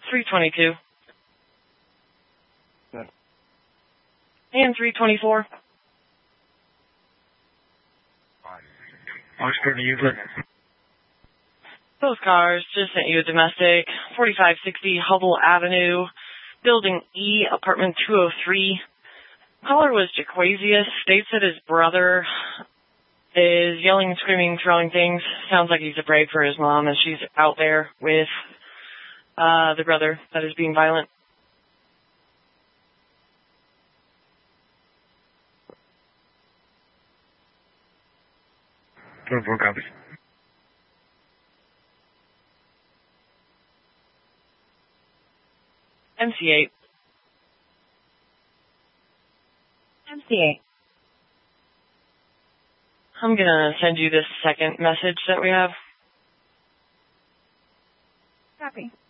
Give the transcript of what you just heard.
322. Good. And 324. Oxford to Euclid. Both cars just sent you a domestic, 4560 Hubble Avenue, Building E, apartment 203. Caller was Jaquasius, states that his brother is yelling, screaming, throwing things. Sounds like he's afraid for his mom as she's out there with the brother that is being violent. Four copies. MC8. MC8. I'm going to send you this second message that we have. Copy.